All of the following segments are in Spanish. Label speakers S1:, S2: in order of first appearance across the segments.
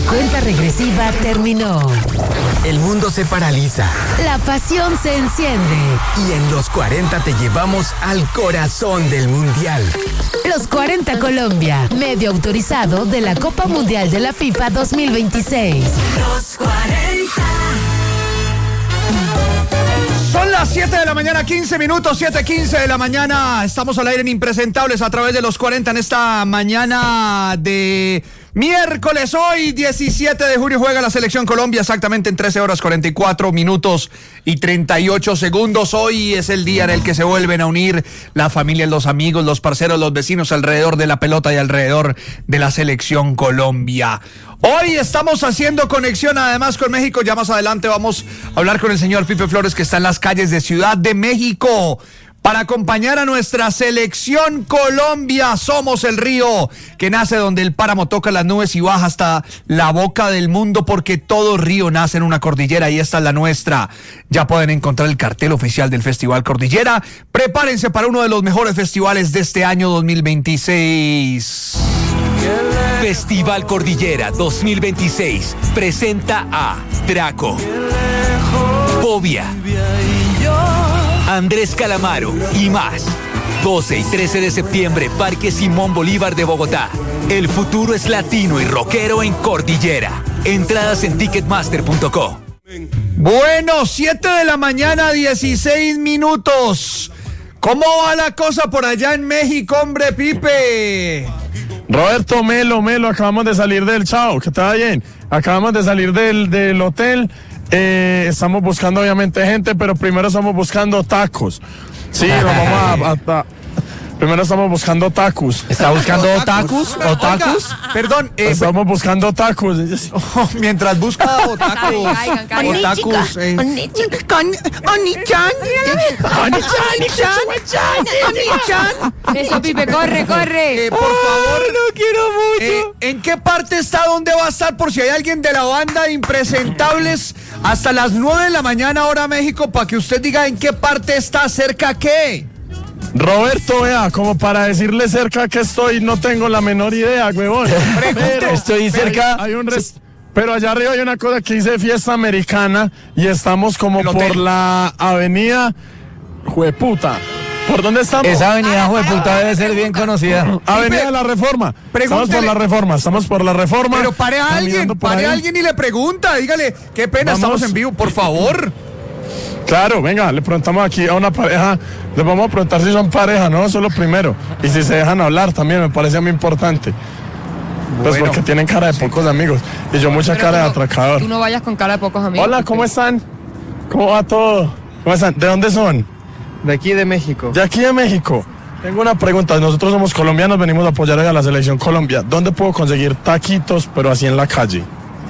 S1: cuenta regresiva terminó.
S2: El mundo se paraliza.
S1: La pasión se enciende.
S2: Y en los 40 te llevamos al corazón del Mundial.
S1: Los 40 Colombia, medio autorizado de la Copa Mundial de la FIFA 2026.
S3: Los 40.
S4: Son las 7 de la mañana, 15 minutos, 7:15 de la mañana. Estamos al aire en Impresentables a través de los 40 en esta mañana de miércoles. Hoy, 17 de junio, juega la Selección Colombia exactamente en 13 horas, 44 minutos y 38 segundos. Hoy es el día en el que se vuelven a unir la familia, los amigos, los parceros, los vecinos alrededor de la pelota y alrededor de la Selección Colombia. Hoy estamos haciendo conexión además con México. Ya más adelante vamos a hablar con el señor Pipe Flores, que está en las calles de Ciudad de México para acompañar a nuestra Selección Colombia. Somos el río que nace donde el páramo toca las nubes y baja hasta la boca del mundo, porque todo río nace en una cordillera y esta es la nuestra. Ya pueden encontrar el cartel oficial del Festival Cordillera. Prepárense para uno de los mejores festivales de este año 2026.
S5: Festival Cordillera 2026 presenta a Draco, Fobia, Andrés Calamaro y más. 12 y 13 de septiembre, Parque Simón Bolívar de Bogotá. El futuro es latino y rockero en Cordillera. Entradas en ticketmaster.co.
S4: Bueno, 7 de la mañana, 16 minutos. ¿Cómo va la cosa por allá en México, hombre, Pipe?
S6: Roberto, Melo, acabamos de salir del chao, que está bien. Acabamos de salir del hotel. Estamos buscando obviamente gente, pero primero estamos buscando tacos. Sí, vamos primero estamos buscando tacos.
S4: ¿Está buscando tacos? ¿Otakus? Perdón.
S6: Estamos buscando tacos.
S4: Mientras busca otakus. Otakus.
S7: Eso, Pipe, corre.
S4: Por favor.
S6: No quiero mucho.
S4: ¿En qué parte está? ¿Dónde va a estar? Por si hay alguien de la banda de Impresentables, hasta las 9 de la mañana, hora México, para que usted diga en qué parte está, cerca qué.
S6: Roberto, vea, como para decirle cerca que estoy, no tengo la menor idea, huevón.
S4: Estoy cerca.
S6: Pero allá arriba hay una cosa que dice fiesta americana y estamos como por la avenida Jueputa. ¿Por dónde estamos?
S8: Esa avenida Jueputa debe ser bien conocida.
S6: Avenida de la Reforma. Estamos por la Reforma.
S4: Pero pare a alguien y le pregunta, dígale, qué pena, estamos en vivo, por favor.
S6: Claro, venga, le preguntamos aquí a una pareja, les vamos a preguntar si son pareja, ¿no? Eso es lo primero. Y si se dejan hablar también, me parece muy importante. Pues
S4: bueno,
S6: porque tienen cara de pocos amigos y yo mucha cara de atracador.
S7: Tú no vayas con cara de pocos amigos.
S6: Hola, ¿cómo están? ¿Cómo va todo? ¿Cómo están? ¿De dónde son?
S9: De aquí de México.
S6: De aquí de México. Tengo una pregunta, nosotros somos colombianos, venimos a apoyar a la Selección Colombia. ¿Dónde puedo conseguir taquitos, pero así en la calle?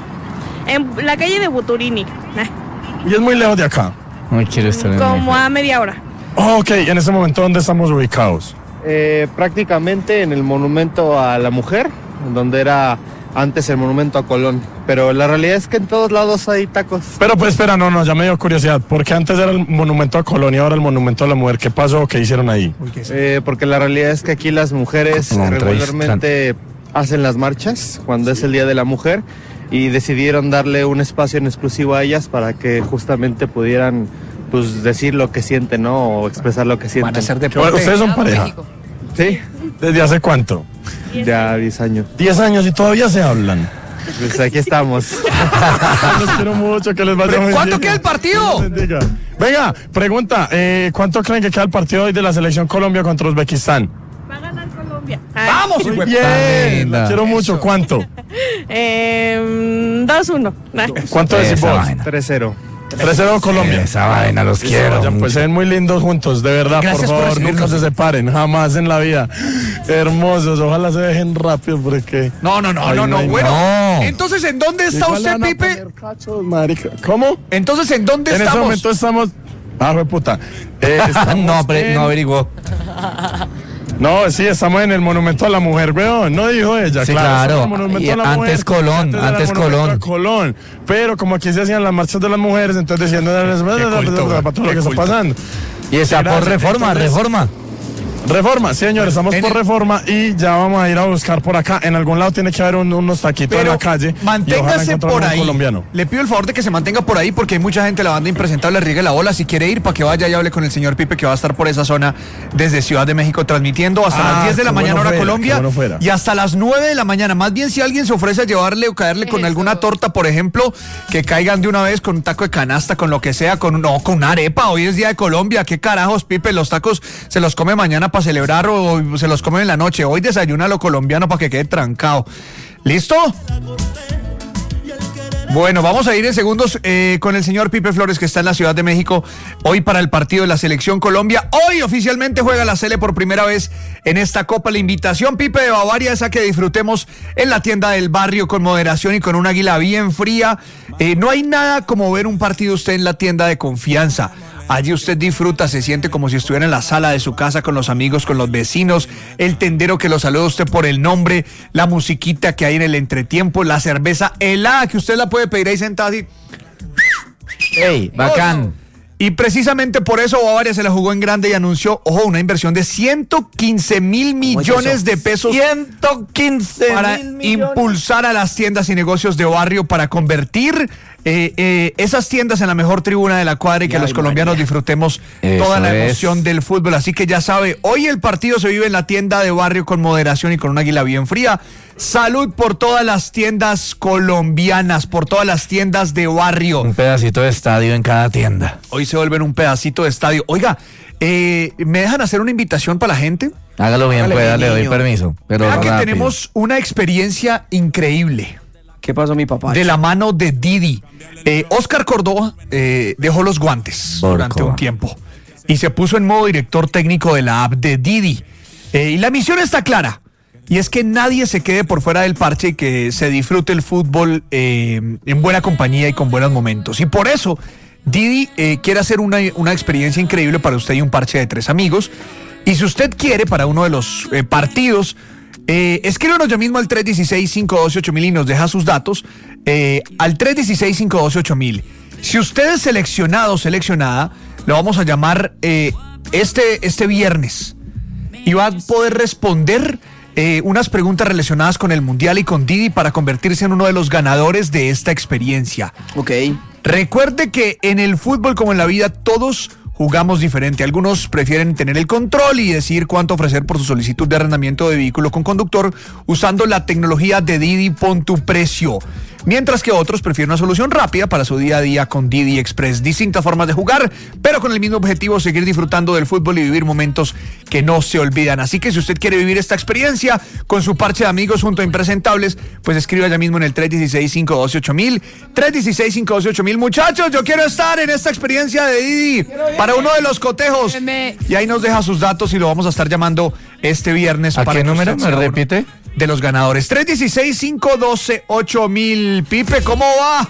S10: En la calle de Buturini.
S6: Y es muy lejos de acá.
S8: Muy quiero estar en
S10: Como a media hora.
S6: Ok, en ese momento, ¿dónde estamos ubicados?
S9: Prácticamente en el Monumento a la Mujer, donde era antes el Monumento a Colón. Pero la realidad es que en todos lados hay tacos.
S6: Pero pues espera, no, ya me dio curiosidad. ¿Por qué antes era el Monumento a Colón y ahora el Monumento a la Mujer? ¿Qué pasó? ¿Qué hicieron ahí?
S9: Porque la realidad es que aquí las mujeres regularmente hacen las marchas cuando es el Día de la Mujer y decidieron darle un espacio en exclusivo a ellas para que justamente pudieran pues decir lo que sienten, ¿no? O expresar lo que sienten.
S4: Van a hacer deporte.
S6: ¿Ustedes son pareja?
S9: Sí.
S6: ¿Desde hace cuánto?
S9: Ya 10 años.
S6: 10 años y todavía se hablan.
S9: Pues aquí estamos.
S6: Los quiero mucho, que les vaya muy bien.
S4: ¿Cuánto queda el partido?
S6: Venga, pregunta, ¿cuánto creen que queda el partido hoy de la Selección Colombia contra Uzbekistán?
S10: Va a ganar Colombia.
S4: ¡Vamos!
S6: Muy bien, la quiero mucho. ¿Cuánto?
S10: 2-1.
S6: ¿Cuánto decís vos?
S9: 3-0.
S6: 3-0 Colombia.
S8: Esa vaina, los quiero.
S6: Vayan, pues se ven muy lindos juntos, de verdad.
S4: Gracias
S6: por favor,
S4: por
S6: nunca se separen, jamás en la vida. Hermosos, ojalá se dejen rápido porque...
S4: No, bueno. Entonces, ¿en dónde está usted, Pipe?
S6: ¿Cómo?
S4: Entonces, ¿en dónde
S6: En
S4: estamos?
S6: ese momento estamos... puta.
S8: No averiguó.
S6: No, sí, estamos en el Monumento a la Mujer, weón. No dijo ella,
S8: Sí,
S6: claro.
S8: Antes Colón, antes
S6: Colón. Pero como aquí se hacían las marchas de las mujeres, entonces diciendo para todo lo que está pasando.
S8: Y está por reforma.
S6: Reforma, sí, señor, estamos por Reforma y ya vamos a ir a buscar por acá. En algún lado tiene que haber unos taquitos en la calle.
S4: Manténgase por ahí.
S6: Colombiano.
S4: Le pido el favor de que se mantenga por ahí porque hay mucha gente de la banda Impresentable, riegue la bola. Si quiere ir, para que vaya y hable con el señor Pipe, que va a estar por esa zona desde Ciudad de México transmitiendo hasta las 10 de la mañana hora Colombia y hasta las 9 de la mañana. Más bien, si alguien se ofrece a llevarle o caerle con alguna torta, por ejemplo, que caigan de una vez con un taco de canasta, con lo que sea, con una arepa. Hoy es Día de Colombia. ¿Qué carajos, Pipe? Los tacos se los come mañana para celebrar o se los comen en la noche. Hoy desayuna lo colombiano para que quede trancado. ¿Listo? Bueno, vamos a ir en segundos con el señor Pipe Flores, que está en la Ciudad de México hoy para el partido de la Selección Colombia. Hoy oficialmente juega la Sele por primera vez en esta Copa. La invitación, Pipe, de Bavaria es a que disfrutemos en la tienda del barrio con moderación y con un águila bien fría. No hay nada como ver un partido usted en la tienda de confianza. Allí usted disfruta, se siente como si estuviera en la sala de su casa con los amigos, con los vecinos, el tendero que lo saluda a usted por el nombre, la musiquita que hay en el entretiempo, la cerveza helada que usted la puede pedir ahí sentada así.
S8: ¡Ey, bacán!
S4: Y precisamente por eso Bavaria se la jugó en grande y anunció, ojo, una inversión de 115 mil millones de pesos
S8: 115
S4: para impulsar a las tiendas y negocios de barrio, para convertir esas tiendas en la mejor tribuna de la cuadra y que los colombianos disfrutemos toda la emoción del fútbol. Así que ya sabe, hoy el partido se vive en la tienda de barrio con moderación y con un águila bien fría. Salud por todas las tiendas colombianas, por todas las tiendas de barrio.
S8: Un pedacito de estadio en cada tienda.
S4: Hoy se vuelven un pedacito de estadio. Oiga, ¿me dejan hacer una invitación para la gente?
S8: Hágalo bien, pues, le doy permiso. Pero
S4: vea que tenemos una experiencia increíble.
S11: ¿Qué pasó, mi papá?
S4: De la mano de Didi. Oscar Córdoba dejó los guantes durante un tiempo y se puso en modo director técnico de la app de Didi. Y la misión está clara. Y es que nadie se quede por fuera del parche y que se disfrute el fútbol en buena compañía y con buenos momentos. Y por eso Didi quiere hacer una experiencia increíble para usted y un parche de 3 amigos. Y si usted quiere, para uno de los partidos, escríbanos ya mismo al 316-512-8000 y nos deja sus datos. Al 316-512-8000. Si usted es seleccionado o seleccionada, lo vamos a llamar este viernes. Y va a poder responder unas preguntas relacionadas con el Mundial y con Didi para convertirse en uno de los ganadores de esta experiencia.
S11: Ok.
S4: Recuerde que en el fútbol, como en la vida, todos jugamos diferente. Algunos prefieren tener el control y decidir cuánto ofrecer por su solicitud de arrendamiento de vehículo con conductor usando la tecnología de Didi Pon tu Precio. Mientras que otros prefieren una solución rápida para su día a día con Didi Express. Distintas formas de jugar, pero con el mismo objetivo, seguir disfrutando del fútbol y vivir momentos que no se olvidan. Así que si usted quiere vivir esta experiencia con su parche de amigos junto a Impresentables, pues escriba ya mismo en el 316-512-8000. 316-512-8000. Muchachos, yo quiero estar en esta experiencia de Didi para uno de los cotejos. Y ahí nos deja sus datos y lo vamos a estar llamando este viernes.
S8: ¿A qué número? ¿Me repite?
S4: De los ganadores. 316-512-8000. Pipe, ¿cómo va?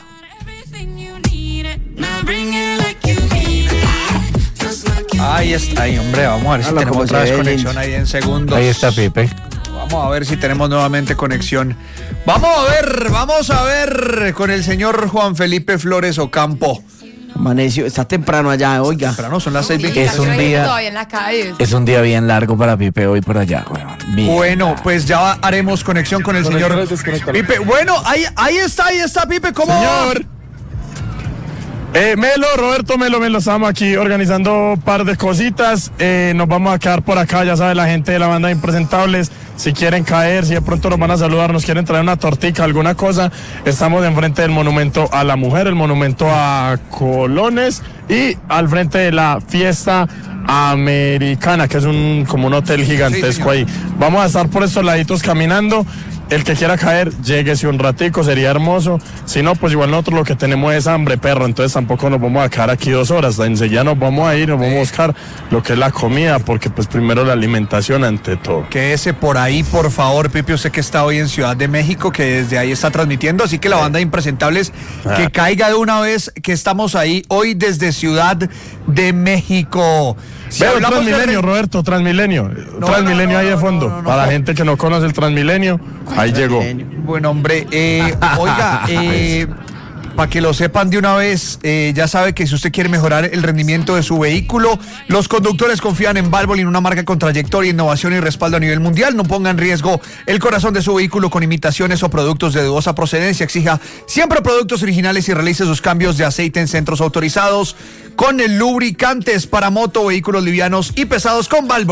S4: Ahí está, ahí, hombre, vamos a ver si tenemos otra vez conexión ahí en segundos.
S8: Ahí está Pipe.
S4: Vamos a ver si tenemos nuevamente conexión. Vamos a ver con el señor Juan Felipe Flores Ocampo.
S11: Amaneció, está temprano allá, oiga.
S4: Temprano, son las 6:20.
S8: Es un día bien largo para Pipe hoy por allá.
S4: Bueno, pues ya haremos conexión con el señor Pipe. Bueno, ahí está Pipe, ¿cómo va?
S6: Roberto Melo, estamos aquí organizando un par de cositas. Nos vamos a quedar por acá, ya sabe, la gente de la banda de Impresentables. Si quieren caer, si de pronto nos van a saludar, nos quieren traer una tortica, alguna cosa, estamos enfrente del Monumento a la Mujer, el Monumento a Colones y al frente de la Fiesta Americana, que es como un hotel gigantesco ahí. Vamos a estar por estos laditos caminando. El que quiera caer, lléguese un ratico, sería hermoso. Si no, pues igual nosotros lo que tenemos es hambre, perro. Entonces tampoco nos vamos a quedar aquí 2 horas. Enseguida nos vamos a ir, nos vamos a buscar lo que es la comida, porque pues primero la alimentación ante todo.
S4: Quédese por ahí, por favor, Pipe. Usted que está hoy en Ciudad de México, que desde ahí está transmitiendo. Así que la banda de Impresentables, que caiga de una vez, que estamos ahí hoy desde Ciudad de México.
S6: Si veo Transmilenio, Roberto, Transmilenio. Transmilenio ahí de fondo. Para la gente que no conoce el Transmilenio, ahí llegó.
S4: Bueno, hombre, oiga, para que lo sepan de una vez, ya sabe que si usted quiere mejorar el rendimiento de su vehículo, los conductores confían en Valvoline, una marca con trayectoria, innovación y respaldo a nivel mundial. No ponga en riesgo el corazón de su vehículo con imitaciones o productos de dudosa procedencia. Exija siempre productos originales y realice sus cambios de aceite en centros autorizados con el lubricantes para moto, vehículos livianos y pesados con Valvoline.